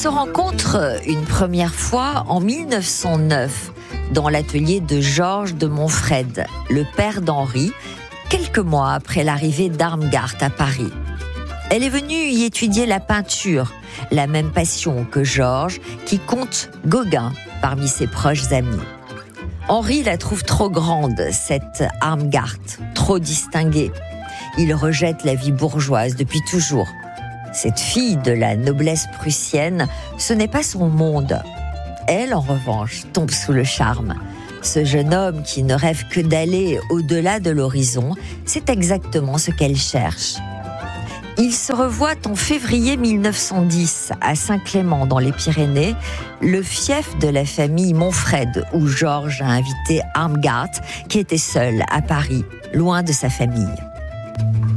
se rencontrent une première fois en 1909 dans l'atelier de Georges de Montfred, le père d'Henri, quelques mois après l'arrivée d'Armgard à Paris. Elle est venue y étudier la peinture, la même passion que Georges, qui compte Gauguin parmi ses proches amis. Henri la trouve trop grande, cette Armgard, trop distinguée. Il rejette la vie bourgeoise depuis toujours. Cette fille de la noblesse prussienne, ce n'est pas son monde. Elle, en revanche, tombe sous le charme. Ce jeune homme qui ne rêve que d'aller au-delà de l'horizon, c'est exactement ce qu'elle cherche. Ils se revoient en février 1910 à Saint-Clément dans les Pyrénées, le fief de la famille Montfred, où Georges a invité Armgard, qui était seule à Paris, loin de sa famille.